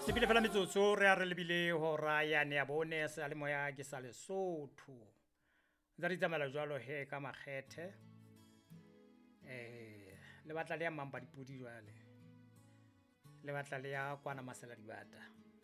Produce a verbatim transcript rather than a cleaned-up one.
Sebile fela metsotso re a re lebile hora yane ya bone sa le moya ke sa Lesotho ntse re tsamaya jwalo he ka makgethe eh le batla le ya mmampa dipudi jwale le batla le ya kwana masela dibata